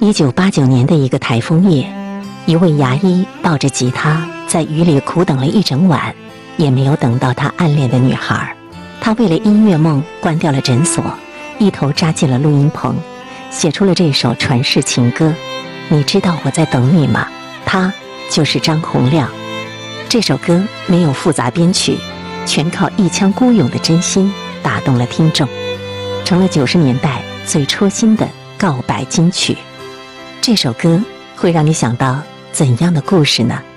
1989年的一个台风夜，一位牙医抱着吉他在雨里苦等了一整晚，也没有等到他暗恋的女孩。他为了音乐梦关掉了诊所，一头扎进了录音棚，写出了这首传世情歌。你知道我在等你吗？他就是张洪量。这首歌没有复杂编曲，全靠一腔孤勇的真心打动了听众，成了90年代最戳心的告白金曲。这首歌会让你想到怎样的故事呢？